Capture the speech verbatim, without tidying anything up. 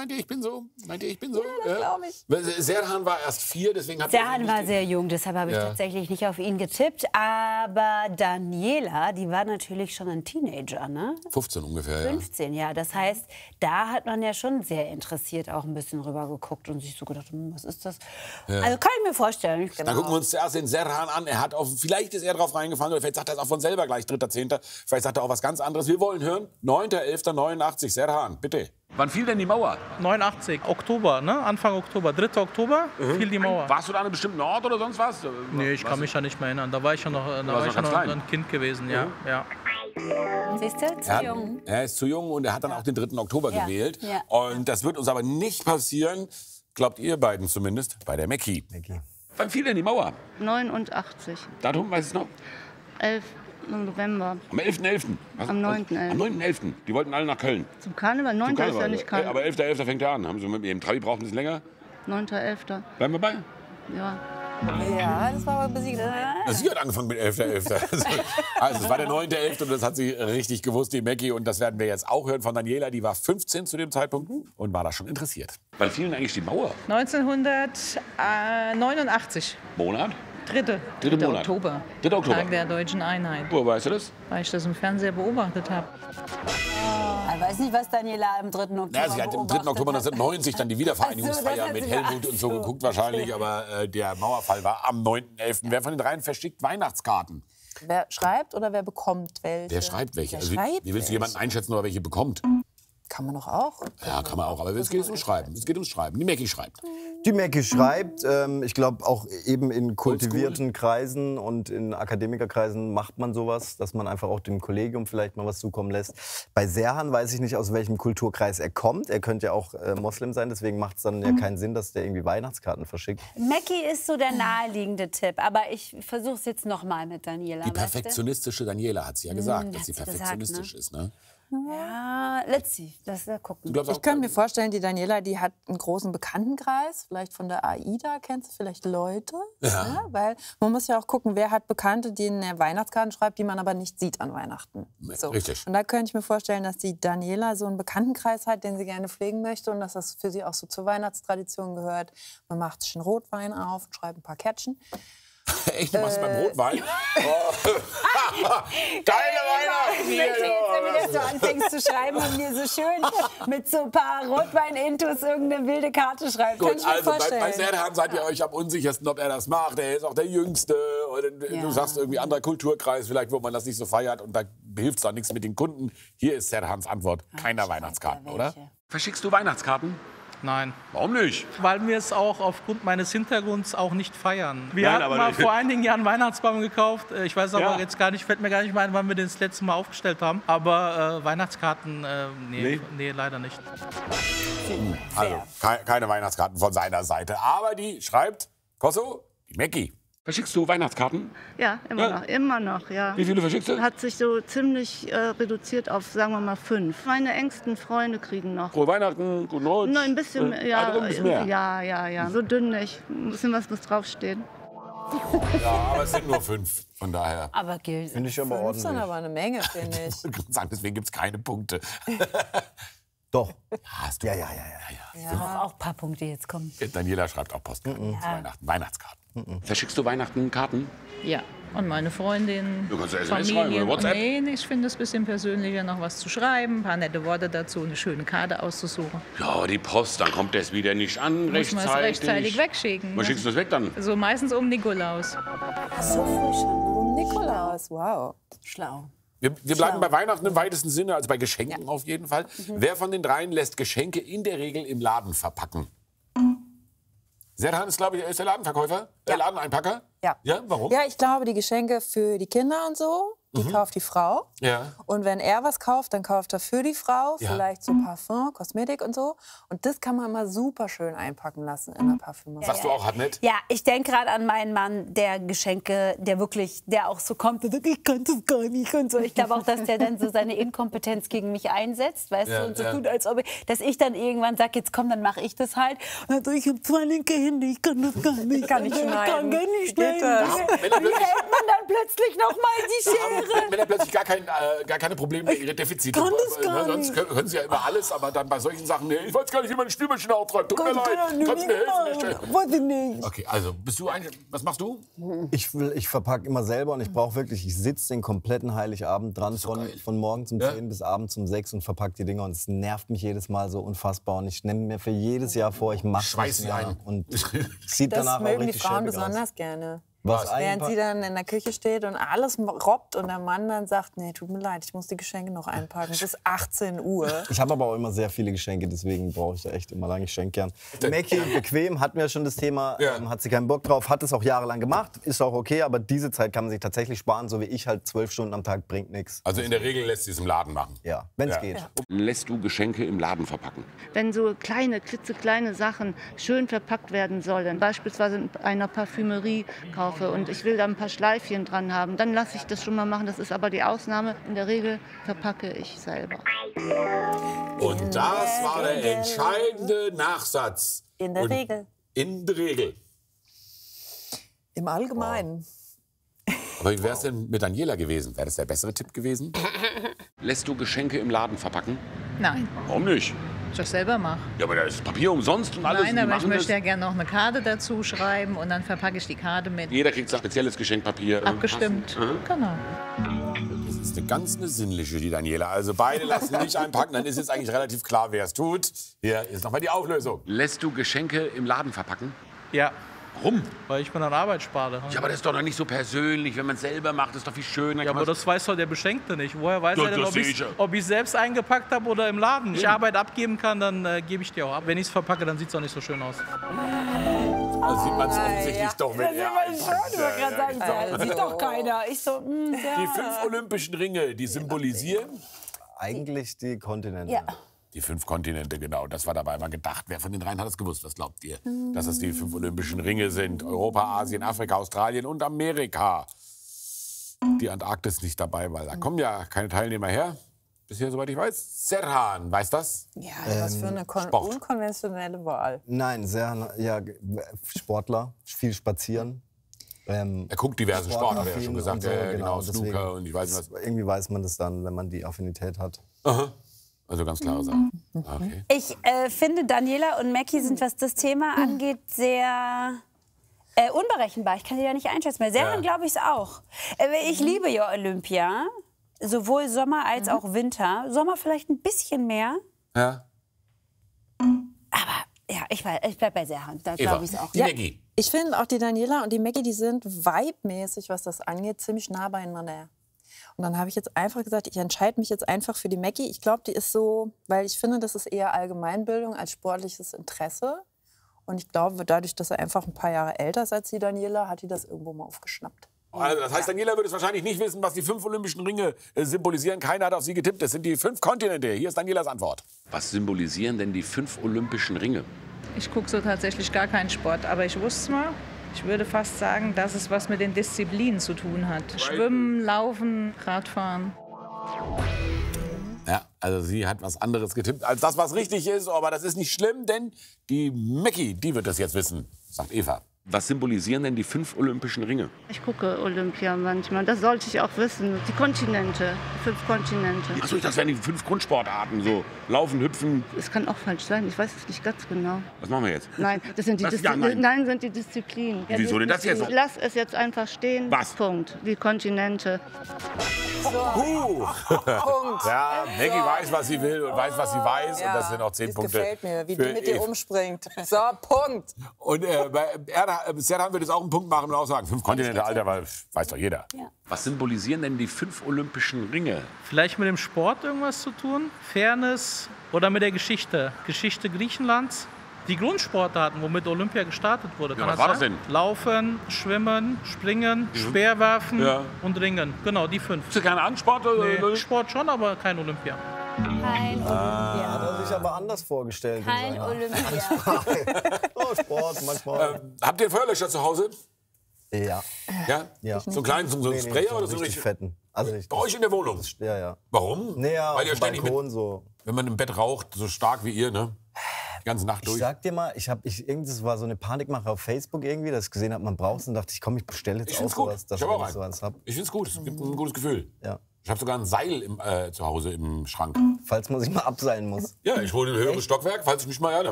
meint ihr, ich bin so? Meint ihr, ich bin so? Ja, das glaube ich. Serhan war erst vier, deswegen hat Serhan war sehr jung, deshalb habe ich Ja. tatsächlich nicht auf ihn getippt. Aber Daniela, die war natürlich schon ein Teenager, ne? fünfzehn ungefähr, ja. fünfzehn, ja. Das heißt, da hat man ja schon sehr interessiert auch ein bisschen rüber geguckt und sich so gedacht, hm, was ist das? Ja. Also kann ich mir vorstellen. Dann Genau. gucken wir uns zuerst den Serhan an. Er hat auf, vielleicht ist er drauf reingefallen oder vielleicht sagt er es auch von selber gleich, dritter Zehnter Vielleicht sagt er auch was ganz anderes. Wir wollen hören, neunter elfter neunundachtzig, Serhan, bitte. Wann fiel denn die Mauer? neunundachtzig, Oktober, ne? Anfang Oktober, dritter Oktober fiel die Mauer. Warst du da an einem bestimmten Ort oder sonst was? Nee, ich kann mich ja nicht mehr erinnern. Da war ich ja noch, da war ich ja noch ein Kind gewesen, ja. ja. Siehst du, zu Er, hat, jung. er ist zu jung und er hat dann auch den dritten Oktober Ja. gewählt. Ja. Und das wird uns aber nicht passieren, glaubt ihr beiden zumindest, bei der Mackie. Wann fiel denn die Mauer? neunundachtzig. Datum weiß es noch? elf November. Am elften elften Was- Am was- neunten elften Am neunten elften Die wollten alle nach Köln. Zum Karneval. neunter ist ja nicht Äh, Karneval. Aber elfter elfter fängt er an. Haben Sie mit dem Trabi braucht ein bisschen länger? neunter elfter Bleiben wir bei? Ja. Ja, das war aber besiegt. Na, sie hat angefangen mit elfter elfter Also es war der neunte elfte und das hat sie richtig gewusst, die Mackie. Und das werden wir jetzt auch hören von Daniela. Die war fünfzehn zu dem Zeitpunkt und war da schon interessiert. Wann fiel denn eigentlich die Mauer? neunzehnhundertneunundachtzig. Monat? Dritte. Dritte Monat. Oktober. Dritter Oktober. Tag der deutschen Einheit. Woher weißt du das? Weil ich das im Fernseher beobachtet habe. Ich weiß nicht, was Daniela am dritten Oktober Ja, sie hat am dritten Oktober neunzehnhundert dann die Wiedervereinigungsfeier Ach so, das hat mit sie- Helmut und so Ach so, geguckt wahrscheinlich. Aber äh, der Mauerfall war am neunten elften Wer von den dreien verschickt Weihnachtskarten? Wer schreibt oder wer bekommt welche? Wer schreibt welche? Wer Also, wie, schreibt wie willst du welche? jemanden einschätzen, ob er welche bekommt? Kann man doch auch. Ja, kann man auch. Aber es geht ums Schreiben. Es geht ums Schreiben. Die Mackie schreibt. Die Mackie schreibt, ähm, ich glaube auch eben in kultivierten Kreisen und in Akademikerkreisen macht man sowas, dass man einfach auch dem Kollegium vielleicht mal was zukommen lässt. Bei Serhan weiß ich nicht, aus welchem Kulturkreis er kommt. Er könnte ja auch äh, Moslem sein, deswegen macht es dann ja keinen Sinn, dass der irgendwie Weihnachtskarten verschickt. Mackie ist so der naheliegende Tipp, aber ich versuche es jetzt noch mal mit Daniela. Die weißt du? perfektionistische Daniela hat sie ja gesagt, Hm, dass hat sie sie gesagt, perfektionistisch ne? ist. Ne? Ja, let's see. Lass da gucken. Du glaubst auch, Ich könnte mir vorstellen, die Daniela, die hat einen großen Bekanntenkreis, vielleicht von der AIDA, kennst du vielleicht Leute? Ja. Ne? Weil man muss ja auch gucken, wer hat Bekannte, denen er Weihnachtskarten schreibt, die man aber nicht sieht an Weihnachten. So. Richtig. Und da könnte ich mir vorstellen, dass die Daniela so einen Bekanntenkreis hat, den sie gerne pflegen möchte und dass das für sie auch so zur Weihnachtstradition gehört. Man macht schon Rotwein auf, schreibt ein paar Kärtchen. Echt, du machst es beim Rotwein? Oh. Geile Weihnachten! Ich möchte jetzt, wenn du das so anfängst zu schreiben und mir so schön mit so ein paar Rotwein-Intus irgendeine wilde Karte schreibst. Kann Gut, ich mir also bei, vorstellen. bei Serhan seid ihr euch am unsichersten, ob er das macht. Er ist auch der Jüngste. Oder Ja. Du sagst irgendwie anderer Kulturkreis, vielleicht, wo man das nicht so feiert. Und da hilft es dann nichts mit den Kunden. Hier ist Serhans Antwort. Keiner Weihnachtskarten, ja oder? welche. Verschickst du Weihnachtskarten? Nein, Warum nicht? weil wir es auch aufgrund meines Hintergrunds auch nicht feiern. Wir Nein, hatten aber- mal vor einigen Jahren einen Weihnachtsbaum gekauft. Äh, Ich weiß aber Ja. jetzt gar nicht, fällt mir gar nicht mehr ein, wann wir den das letzte Mal aufgestellt haben. Aber äh, Weihnachtskarten, äh, nee, Nee? nee, leider nicht. Also, kei- keine Weihnachtskarten von seiner Seite. Aber die schreibt, Kosso, die Mackie. Verschickst du Weihnachtskarten? Ja, immer Ja. noch, immer noch, ja. Wie viele verschickst du? Hat sich so ziemlich äh, reduziert auf, sagen wir mal, fünf. Meine engsten Freunde kriegen noch. Frohe Weihnachten, guten Rutsch. Nur ein bisschen, Äh, ja, also ein bisschen mehr. ja, ja, ja. So dünn nicht. Ein bisschen was muss draufstehen. Ja, aber es sind nur fünf. Von daher. Aber gilt. Finde ich aber Das ist dann ordentlich. aber eine Menge, finde ich. Ich kann sagen, deswegen gibt es keine Punkte. Doch. Ja, hast du. Ja, ja, ja, ja. ja. Auch, auch ein paar Punkte jetzt kommen. Daniela schreibt auch Postkarten zu Weihnachten. Weihnachtskarten. Verschickst du Weihnachten Karten? Ja. Und meine Freundin, Du kannst ja S M S schreiben Familie. oder WhatsApp. Nee, nee, ich finde es ein bisschen persönlicher, noch was zu schreiben, ein paar nette Worte dazu, eine schöne Karte auszusuchen. Ja, die Post, dann kommt das wieder nicht an, Muss man es rechtzeitig. rechtzeitig wegschicken. Wann schickst du das weg dann? So meistens um Nikolaus. So früh schon. Nikolaus, wow. Schlau. Wir, wir bleiben bei Weihnachten im weitesten Sinne, also bei Geschenken auf jeden Fall. Wer von den dreien lässt Geschenke in der Regel im Laden verpacken? Serhan ist, glaube ich, er ist der Ladenverkäufer, der Ladeneinpacker. Ja. Ja, warum? Ja, ich glaube, die Geschenke für die Kinder und so, die kauft die Frau. Ja. Und wenn er was kauft, dann kauft er für die Frau Ja. vielleicht so Parfum, Kosmetik und so. Und das kann man mal super schön einpacken lassen in der Parfümerie. Sagst du auch, hat nett? Ja, ich denke gerade an meinen Mann, der Geschenke, der wirklich, der auch so kommt und sagt, ich kann das gar nicht und so. Ich glaube auch, dass der dann so seine Inkompetenz gegen mich einsetzt, weißt Ja, du, und so ja. tut, als ob ich, dass ich dann irgendwann sage, jetzt komm, dann mache ich das halt. Und dann so, ich habe zwei linke Hände, ich kann das gar nicht. Kann nicht Ich schneiden. kann gar nicht Geht schneiden. das? Und wie hält man dann plötzlich noch mal die Schere? Männer plötzlich gar, kein, äh, gar keine Probleme mehr, ihre Defizite. kann das gar Äh, Sonst können, können sie ja immer alles, aber dann bei solchen Sachen, nee, ich weiß gar nicht, wie man eine Spülmaschine auftreibt. Tut mir leid, kannst du mir helfen? Weiß ich nicht. Okay, also, bist du eigentlich, was machst du? Ich, will- ich verpacke immer selber und ich brauche wirklich, ich sitze den kompletten Heiligabend dran, von, von morgens um Ja? zehn bis abends um sechs und verpacke die Dinger und es nervt mich jedes Mal so unfassbar und ich nehme mir für jedes Jahr vor, ich mache Schweiß es sie mehr ein. und sieht Das danach auch mögen die richtig Frauen schäbig aus. besonders gerne. Was Während einpacken- sie dann in der Küche steht und alles robbt und der Mann dann sagt, nee, tut mir leid, ich muss die Geschenke noch einpacken. Es ist achtzehn Uhr. Ich habe aber auch immer sehr viele Geschenke, deswegen brauche ich da echt immer lange. Ich schenke gern. Mackie, bequem, hatten wir schon das Thema, Ja. ähm, hat sie keinen Bock drauf, hat es auch jahrelang gemacht, ist auch okay, aber diese Zeit kann man sich tatsächlich sparen, so wie ich halt zwölf Stunden am Tag, bringt nichts. Also in der Regel lässt sie es im Laden machen. Ja, wenn es Ja. geht. Lässt du Geschenke im Laden verpacken? Wenn so kleine, klitzekleine Sachen schön verpackt werden sollen, beispielsweise in einer Parfümerie kaufe und ich will da ein paar Schleifchen dran haben, dann lasse ich das schon mal machen. Das ist aber die Ausnahme. In der Regel verpacke ich selber. Und das war der entscheidende Nachsatz. In der Und Regel. In der Regel. Im Allgemeinen. Aber wie wäre es denn mit Daniela gewesen? Wäre das der bessere Tipp gewesen? Lässt du Geschenke im Laden verpacken? Nein, Warum nicht? ich das selber mache. Ja, aber da ist Papier umsonst und alles. Nein, Die aber ich machen möchte das. ja gerne noch eine Karte dazu schreiben und dann verpacke ich die Karte mit. Jeder kriegt sein spezielles Geschenkpapier. äh, Abgestimmt. Genau. Das ist eine ganz eine sinnliche, die Daniela. Also beide lassen nicht einpacken, dann ist jetzt eigentlich relativ klar, wer es tut. Hier ist nochmal die Auflösung. Lässt du Geschenke im Laden verpacken? Ja, Warum? weil ich mir dann Arbeit spare. Ja, aber das ist doch noch nicht so persönlich. Wenn man es selber macht, ist doch viel schöner. Ja, aber das weiß doch der Beschenkte nicht. Woher weiß Ja, er denn, das ob sehe ich ich ja. ob ich selbst eingepackt habe oder im Laden? Ich Arbeit abgeben kann, dann äh, gebe ich die auch ab. Wenn ich es verpacke, dann sieht es auch nicht so schön aus. Da sieht man es offensichtlich doch, wenn er einpackt. Ja, ja, genau. Sieht doch keiner. Ich so, mm, ja. Die fünf olympischen Ringe, die symbolisieren Eigentlich die Kontinente. Ja. die fünf Kontinente, genau. Das war dabei mal gedacht. Wer von den dreien hat es gewusst? Was glaubt ihr? Dass es die fünf olympischen Ringe sind. Europa, Asien, Afrika, Australien und Amerika. Die Antarktis nicht dabei, weil da kommen ja keine Teilnehmer her. Bisher, soweit ich weiß. Serhan, weiß das? Ja, was für eine kon- Sport. unkonventionelle Wahl. Nein, sehr, ja, Sportler, viel spazieren. Ähm, Er guckt diverse Sport, hat er ja schon Sportaffin gesagt. und so, Ja, ja, genau, deswegen- Snooker und ich weiß nicht was. Irgendwie weiß man das dann, wenn man die Affinität hat. Aha. Also ganz klare Sache. Okay. Ich äh, finde, Daniela und Mackie sind, was das Thema angeht, sehr äh, unberechenbar. Ich kann sie ja nicht einschätzen. Bei Serhan Ja. glaube ich es auch. Äh, ich liebe ja Olympia. Sowohl Sommer als auch Winter. Sommer vielleicht ein bisschen mehr. Ja. Aber ja, ich, weiß- ich bleibe bei Serhan. Da Eva, glaube ich es auch. die Ja. Maggie. Ich finde auch die Daniela und die Maggie, die sind vibemäßig, was das angeht, ziemlich nah beieinander. Und dann habe ich jetzt einfach gesagt, ich entscheide mich jetzt einfach für die Maggie. Ich glaube, die ist so, weil ich finde, das ist eher Allgemeinbildung als sportliches Interesse. Und ich glaube, dadurch, dass er einfach ein paar Jahre älter ist als die Daniela, hat die das irgendwo mal aufgeschnappt. Also das heißt, Daniela würde es wahrscheinlich nicht wissen, was die fünf olympischen Ringe äh, symbolisieren. Keiner hat auf sie getippt. Das sind die fünf Kontinente. Hier ist Danielas Antwort. Was symbolisieren denn die fünf olympischen Ringe? Ich gucke so tatsächlich gar keinen Sport, aber ich wusste es mal. Ich würde fast sagen, dass es was mit den Disziplinen zu tun hat. Schwimmen, Laufen, Radfahren. Ja, also sie hat was anderes getippt als das, was richtig ist. Aber das ist nicht schlimm, denn die Mackie, die wird das jetzt wissen, sagt Eva. Was symbolisieren denn die fünf olympischen Ringe? Ich gucke Olympia manchmal. Das sollte ich auch wissen. Die Kontinente, die fünf Kontinente. Achso, das wären die fünf Grundsportarten. So Laufen, Hüpfen. Es kann auch falsch sein. Ich weiß es nicht ganz genau. Was machen wir jetzt? Nein, das sind die, Was? Diszi Ja, nein. nein, sind die Disziplinen. Ja, Wieso denn das jetzt? Ich lass es jetzt einfach stehen. Was? Punkt. Die Kontinente. Puh. Punkt. Ja, Maggie weiß, was sie will und weiß, was sie weiß. und das sind auch zehn das Punkte. gefällt mir, wie für die mit dir Eva. umspringt. So, Punkt. Und äh, bei Erda- äh, Serhan würde es auch einen Punkt machen und auch sagen, fünf Kontinente, Alter, weil weiß doch jeder. Ja. Was symbolisieren denn die fünf olympischen Ringe? Vielleicht mit dem Sport irgendwas zu tun? Fairness oder mit der Geschichte? Geschichte Griechenlands? Die Grundsportarten, womit Olympia gestartet wurde. Kann was war das sein? Laufen, Schwimmen, Springen, Speerwerfen Ja. und Ringen. Genau, die fünf. Ist das kein Ansport? Oder? Nee, Sport schon, aber kein Olympia. Kein Olympia. Hat er sich aber anders vorgestellt. in Kein seiner- Olympia. Oh, Sport manchmal. Ähm, habt ihr einen Feuerlöscher zu Hause? ja, Ja? ja. So einen kleinen, so einen Nee, nee, Sprayer so oder so richtig richtig? fetten. Also ich, Bei euch in der Wohnung? ja, ja. Warum? Nee, ja, Weil auf ihr dem ständig mit, Balkon so. wenn man im Bett raucht, so stark wie ihr, ne? Die ganze Nacht durch. Ich sag dir mal, ich habe, ich, das war so eine Panikmache auf Facebook irgendwie, dass ich gesehen habe, man braucht es und dachte ich, komm, ich bestelle jetzt Ich auch find's gut. sowas, dass Ich hab auch ich einen. sowas hab. Ich finde es gut. Es gibt ein gutes Gefühl. Ja. Ich habe sogar ein Seil im, äh, zu Hause im Schrank. Falls man sich mal abseilen muss. Ja, ich wohne im höheren Stockwerk, falls ich mich mal... Ja,